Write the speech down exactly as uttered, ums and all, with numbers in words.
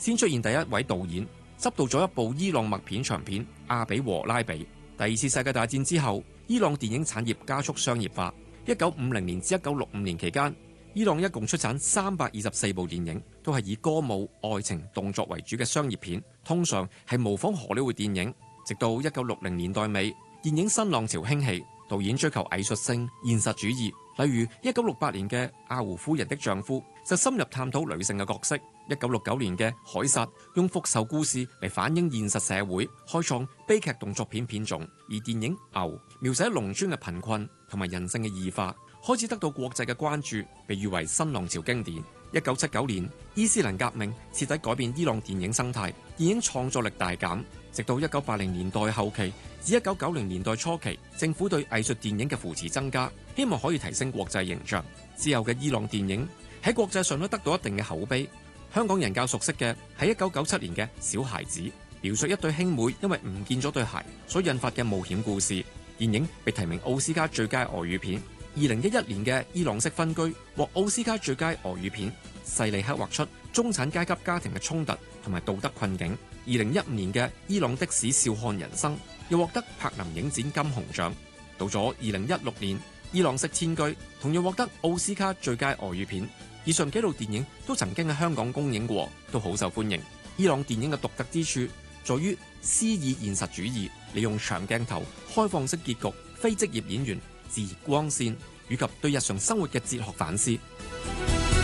先出現第一位導演執導咗一部伊朗默片長片《阿比和拉比》。第二次世界大戰之後，伊朗電影產業加速商業化。一九五零年至一九六五年期間，伊朗一共出產三百二十四部電影，都係以歌舞、愛情、動作為主嘅商業片，通常係模仿荷里活電影。直到一九六零年代尾，電影新浪潮興起，導演追求藝術性、現實主義。例如一九六八年嘅《阿胡夫人的丈夫》就深入探討女性嘅角色。一九六九年嘅《凱撒》用復仇故事嚟反映現實社會，開創悲劇動作片片種。而電影《牛》描寫農村嘅貧困同埋人性嘅異化，開始得到國際嘅關注，被譽為新浪潮經典。一九七九年，伊斯蘭革命徹底改變伊朗電影生態，電影創作力大減。直到一九八零年代後期至一九九零年代初期，政府對藝術電影嘅扶持增加，希望可以提升國際形象。之後嘅伊朗電影喺國際上都得到一定嘅口碑。香港人較熟悉嘅係一九九七年嘅《小孩子》，描述一對兄妹因為唔見咗對鞋所引發嘅冒險故事。電影被提名奧斯卡最佳外語片。二零一一年嘅《伊朗式分居》獲奧斯卡最佳外語片，細膩刻畫出中產階級家庭嘅衝突同埋道德困境。二零一五年嘅《伊朗的士笑看人生》又獲得柏林影展金熊獎。到咗二零一六年，《伊朗式遷居》同樣獲得奧斯卡最佳外語片。以上幾部電影都曾經喺香港公映過，都好受歡迎。伊朗電影嘅獨特之處在於詩意現實主義，利用長鏡頭、開放式結局、非職業演員、自然光線以及對日常生活嘅哲學反思。